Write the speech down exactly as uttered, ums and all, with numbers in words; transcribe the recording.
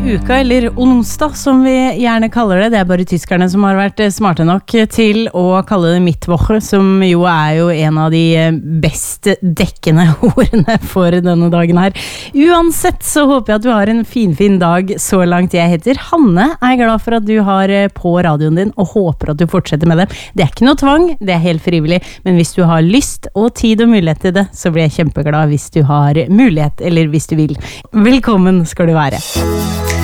uka, eller onsdag som vi gjerne kaller det. Det er bare tyskerne som har vært smarte nok til å kalle det Mittwoche, som jo er jo en av de best dekkende ordene for denne dagen her. Uansett så håper jeg at du har en finfin dag så langt. Jeg heter Hanne, jeg er glad for at du har på radioen din og håper at du fortsetter med det. Det er ikke noe tvang, det er helt frivillig, men hvis du har lyst og tid og mulighet til det, så blir jeg kjempeglad hvis du har mulighet, eller hvis du vil. Velkommen skal du være.